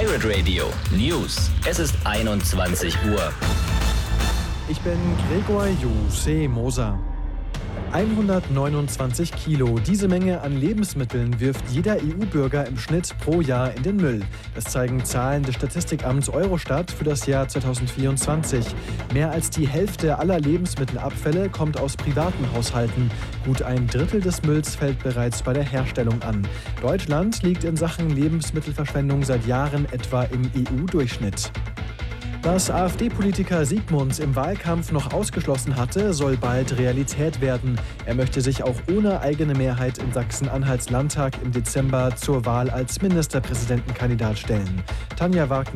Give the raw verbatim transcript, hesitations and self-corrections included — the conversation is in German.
Pirate Radio News. Es ist einundzwanzig Uhr. Ich bin Gregor Jose Moser. hundertneunundzwanzig Kilo. Diese Menge an Lebensmitteln wirft jeder E U-Bürger im Schnitt pro Jahr in den Müll. Das zeigen Zahlen des Statistikamts Eurostat für das Jahr zweitausendvierundzwanzig. Mehr als die Hälfte aller Lebensmittelabfälle kommt aus privaten Haushalten. Gut ein Drittel des Mülls fällt bereits bei der Herstellung an. Deutschland liegt in Sachen Lebensmittelverschwendung seit Jahren etwa im E U-Durchschnitt. Was AfD-Politiker Siegmunds im Wahlkampf noch ausgeschlossen hatte, soll bald Realität werden. Er möchte sich auch ohne eigene Mehrheit im Sachsen-Anhalts Landtag im Dezember zur Wahl als Ministerpräsidentenkandidat stellen. Tanja Wagner